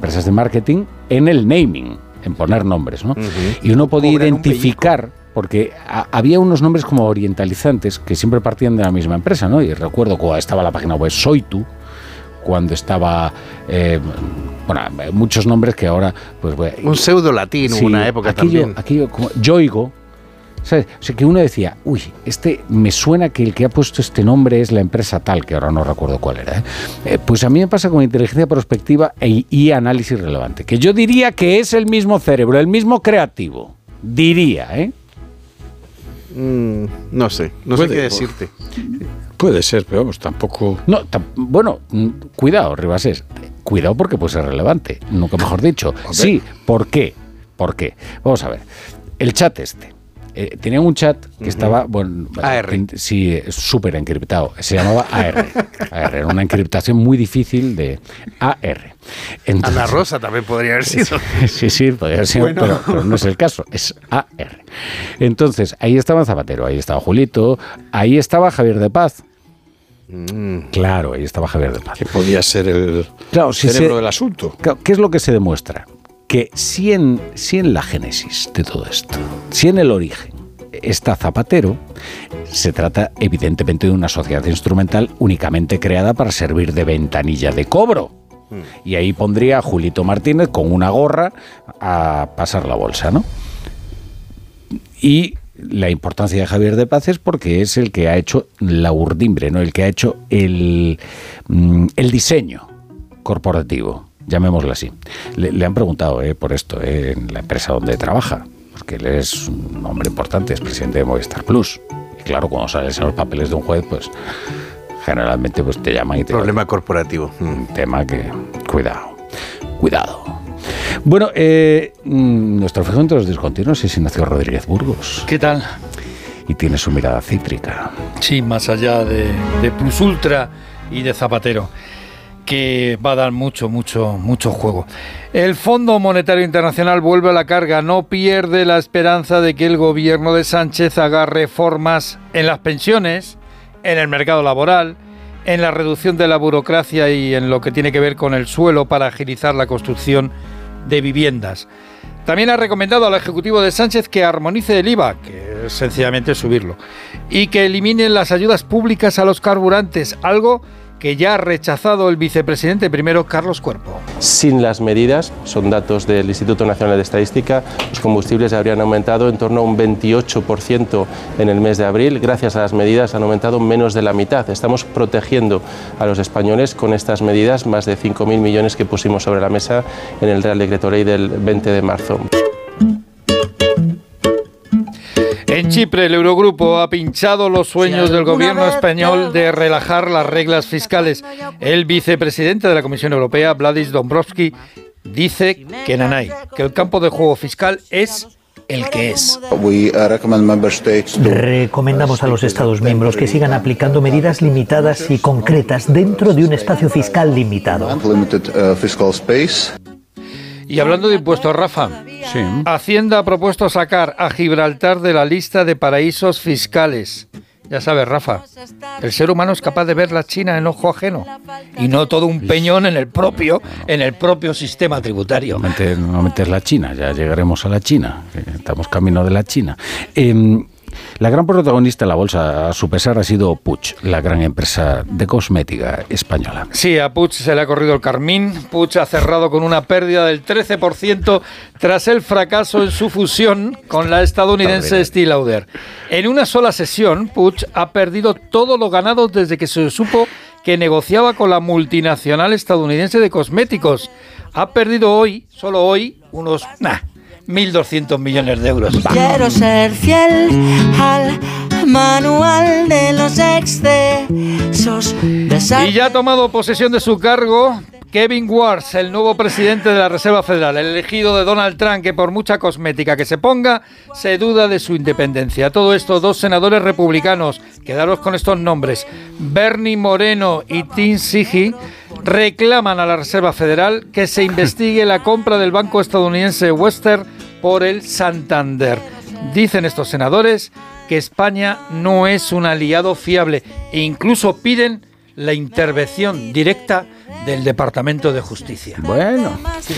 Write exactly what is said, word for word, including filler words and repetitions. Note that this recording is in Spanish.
empresas de marketing en el naming, en poner nombres, ¿no? Uh-huh. Y uno podía Cobran identificar, porque a, había unos nombres como orientalizantes que siempre partían de la misma empresa, ¿no? Y recuerdo cuando estaba la página web Soitu, cuando estaba, eh, bueno, muchos nombres que ahora, pues... Un pseudo latín, sí, una época aquello, también. Aquello como Yoigo, ¿sabes? O sea, que uno decía, uy, este me suena que el que ha puesto este nombre es la empresa tal, que ahora no recuerdo cuál era. ¿eh? Eh, pues a mí me pasa con inteligencia prospectiva e, y análisis relevante, que yo diría que es el mismo cerebro, el mismo creativo. Diría, ¿eh? Mm, no sé, no puede, sé qué decirte. Puede ser, pero vamos, tampoco... No, tam, bueno, cuidado, Ribasés, cuidado porque puede ser relevante, nunca mejor dicho. Sí, ¿por qué? ¿Por qué? Vamos a ver, el chat este. Eh, tenía un chat que uh-huh. estaba, bueno, A R. Sí, súper encriptado. Se llamaba A R. A R. Era una encriptación muy difícil de A R. Entonces, Ana Rosa también podría haber sido. Sí, sí, podría haber sido, bueno. pero, pero no es el caso. Es A R. Entonces, ahí estaba Zapatero, ahí estaba Julito, ahí estaba Javier de Paz. Mm. Claro, ahí estaba Javier de Paz. Que podía ser el claro, si cerebro se, del asunto. Claro, ¿qué es lo que se demuestra? Que si en, si en la génesis de todo esto, si en el origen está Zapatero, se trata evidentemente de una sociedad instrumental únicamente creada para servir de ventanilla de cobro. Y ahí pondría a Julito Martínez con una gorra a pasar la bolsa, ¿no? Y la importancia de Javier de Paz es porque es el que ha hecho la urdimbre, ¿no? El que ha hecho el, el diseño corporativo. Llamémoslo así. Le, le han preguntado eh, por esto eh, en la empresa donde trabaja, porque él es un hombre importante, es presidente de Movistar Plus. Y claro, cuando sales en los papeles de un juez, pues generalmente pues, te llaman y te... Problema corporativo. Un tema que... Cuidado, cuidado. Bueno, eh, nuestro fragmento de los discontinuos es Ignacio Rodríguez Burgos. ¿Qué tal? Y tiene su mirada cítrica. Sí, más allá de, de Plus Ultra y de Zapatero, que va a dar mucho, mucho, mucho juego. El Fondo Monetario Internacional vuelve a la carga, no pierde la esperanza de que el gobierno de Sánchez haga reformas en las pensiones, en el mercado laboral, en la reducción de la burocracia y en lo que tiene que ver con el suelo para agilizar la construcción de viviendas. También ha recomendado al Ejecutivo de Sánchez que armonice el I V A, que es sencillamente subirlo, y que elimine las ayudas públicas a los carburantes, algo que ya ha rechazado el vicepresidente primero, Carlos Cuerpo. Sin las medidas, son datos del Instituto Nacional de Estadística, los combustibles habrían aumentado en torno a un veintiocho por ciento en el mes de abril. Gracias a las medidas han aumentado menos de la mitad. Estamos protegiendo a los españoles con estas medidas, más de cinco mil millones que pusimos sobre la mesa en el Real Decreto Ley del veinte de marzo. En Chipre, el Eurogrupo ha pinchado los sueños del gobierno español de relajar las reglas fiscales. El vicepresidente de la Comisión Europea, Valdis Dombrovskis, dice que nanay, que el campo de juego fiscal es el que es. Recomendamos a los Estados miembros que sigan aplicando medidas limitadas y concretas dentro de un espacio fiscal limitado. Y hablando de impuestos, Rafa, sí. Hacienda ha propuesto sacar a Gibraltar de la lista de paraísos fiscales. Ya sabes, Rafa, el ser humano es capaz de ver la China en ojo ajeno y no todo un peñón en el propio, en el propio sistema tributario. Normalmente, normalmente es la China, ya llegaremos a la China, estamos camino de la China. Eh, La gran protagonista en la bolsa, a su pesar, ha sido Puig, la gran empresa de cosmética española. Sí, a Puig se le ha corrido el carmín. Puig ha cerrado con una pérdida del trece por ciento tras el fracaso en su fusión con la estadounidense Estée Lauder. En una sola sesión, Puig ha perdido todo lo ganado desde que se supo que negociaba con la multinacional estadounidense de cosméticos. Ha perdido hoy, solo hoy, unos... Nah, mil doscientos millones de euros. Quiero ser fiel al manual de los excesos. Y ya ha tomado posesión de su cargo Kevin Warsh, el nuevo presidente de la Reserva Federal, el elegido de Donald Trump, que por mucha cosmética que se ponga, se duda de su independencia. Todo esto, dos senadores republicanos, quedaros con estos nombres, Bernie Moreno y Tim Sheehy, reclaman a la Reserva Federal que se investigue la compra del banco estadounidense Western por el Santander. Dicen estos senadores que España no es un aliado fiable e incluso piden la intervención directa del Departamento de Justicia. Bueno.